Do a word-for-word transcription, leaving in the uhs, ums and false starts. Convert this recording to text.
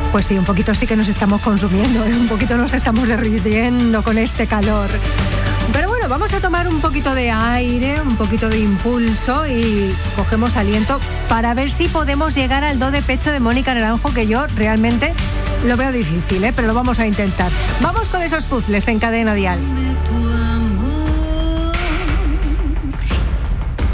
Pues sí, un poquito sí que nos estamos consumiendo, ¿eh? Un poquito nos estamos derritiendo con este calor. Pero bueno, vamos a tomar un poquito de aire, un poquito de impulso y cogemos aliento para ver si podemos llegar al do de pecho de Mónica Naranjo, que yo realmente lo veo difícil, ¿eh? Pero lo vamos a intentar. Vamos con esos puzzles en Cadena Dial. Tu amor.